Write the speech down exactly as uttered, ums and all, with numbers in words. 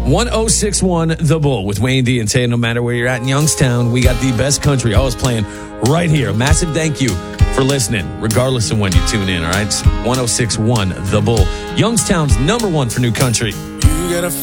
one oh six point one The Bull with Wayne D and Tay. No matter where you're at in Youngstown, we got the best country always playing right here. A massive thank you for listening, regardless of when you tune in, all right? It's one oh six point one The Bull, Youngstown's number one for new country. You gotta